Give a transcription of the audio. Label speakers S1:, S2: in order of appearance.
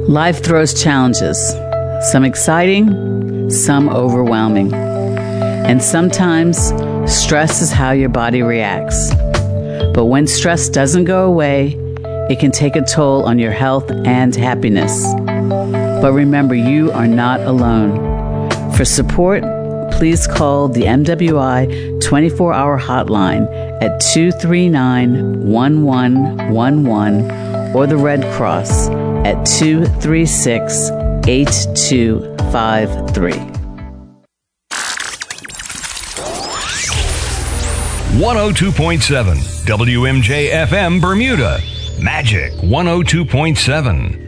S1: Life throws challenges, some exciting, some overwhelming. And sometimes stress is how your body reacts. But when stress doesn't go away, it can take a toll on your health and happiness. But remember, you are not alone. For support, please call the MWI 24-hour hotline at 239-1111 or the Red Cross at 236-8253.
S2: 102.7 WMJ FM Bermuda. Magic 102.7.